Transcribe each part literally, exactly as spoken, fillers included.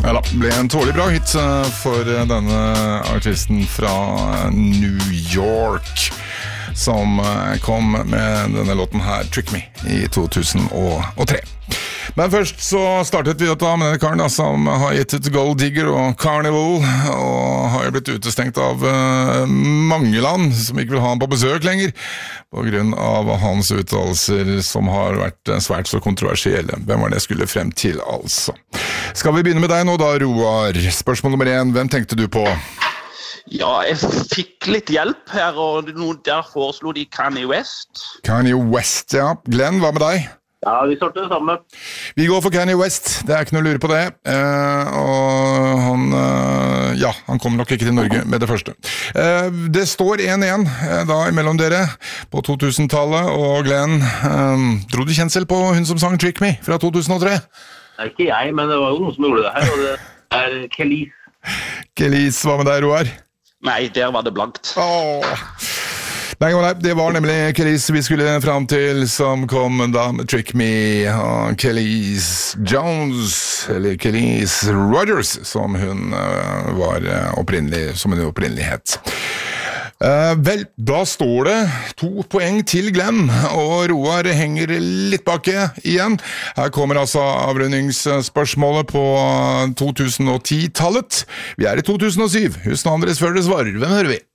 Ja da, ble en tålig bra hit for denne artisten fra New York, som kom med denne låten her, Trick Me, i to tusen og tre. Men først så startet vi dette med denne karen da, som har gitt ut Gold Digger og Carnival, og har jo blitt utestengt av uh, mange land som ikke vil ha han på besøk lenger, på grunn av hans uttalelser som har vært svært så kontroversielle. Hvem var det jeg skulle frem til, altså? Skal vi begynne med deg nå da, Roar? Spørsmål nummer én, hvem tenkte du på? Ja, jeg fikk litt hjelp her, og noen der foreslo de Kanye West. Kanye West, ja. Glenn, hva med deg? Ja, vi starter det samme. Vi går for Kanye West, det er ikke noe å lure på det. Eh, og han, eh, ja, han kommer nok ikke til Norge med det første. Eh, det står en én eh, da imellom dere på to tusen-tallet, og Glenn, eh, dro du kjensel på hun som sang Trick Me fra to tusen og tre? Det er ikke jeg, men det var jo noen som gjorde det her, og det er Kelis. Kelis, hva med deg, Roar? Nei, der var det blankt. Åh... Nei, nei, det var nemlig Kelis vi skulle frem til, som kom da med Trick Me, og Kelis Jones, eller Kelis Rogers, som hun uh, var opprinnelig, som hun opprinnelig het. Uh, vel, da står det to poeng til Glenn, og Roar henger litt bak igjen. Her kommer altså avrundingsspørsmålet på to tusen og ti-tallet. Vi er i to tusen og syv. Husk navnet deres før dere svarer. Hvem hører vi?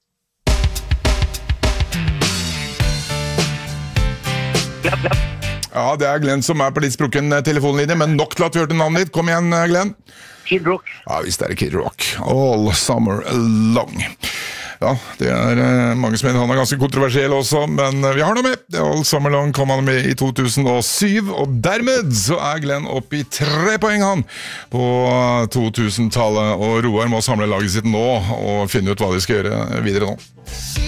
Ja, det er Glenn som er på litt sprukken telefonlinje, men nok til at vi hørte navnet ditt. Kom igjen, Glenn. Kid Rock. Ja, visst er det Kid Rock. All summer long. Ja, det er uh, mange som mener han er ganske kontroversiell også, men uh, vi har noe med. All summer long kom han med i to tusen og syv, og dermed så er Glenn oppe i tre poeng han på to tusen-tallet, og Roar må samle laget sitt nå og finne ut hva de skal gjøre videre nå.